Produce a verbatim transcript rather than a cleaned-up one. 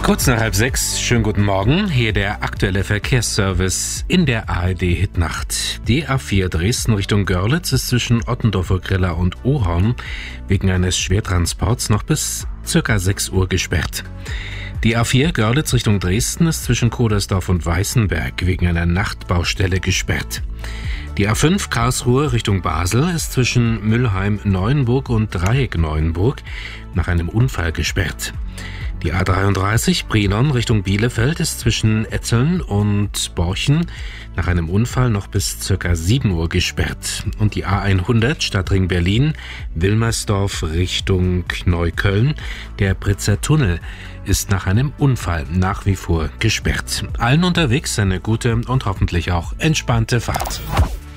Kurz nach halb sechs, schönen guten Morgen, hier der aktuelle Verkehrsservice in der A R D-Hitnacht. Die A vier Dresden Richtung Görlitz ist zwischen Ottendorfer Griller und Ohorn wegen eines Schwertransports noch bis circa sechs Uhr gesperrt. Die A vier Görlitz Richtung Dresden ist zwischen Kodersdorf und Weißenberg wegen einer Nachtbaustelle gesperrt. Die A fünf Karlsruhe Richtung Basel ist zwischen Müllheim-Neuenburg und Dreieck-Neuenburg nach einem Unfall gesperrt. Die A dreiunddreißig Brilon Richtung Bielefeld ist zwischen Etzeln und Borchen nach einem Unfall noch bis ca. sieben Uhr gesperrt. Und die A hundert Stadtring Berlin, Wilmersdorf Richtung Neukölln, der Britzer Tunnel, ist nach einem Unfall nach wie vor gesperrt. Allen unterwegs eine gute und hoffentlich auch entspannte Fahrt.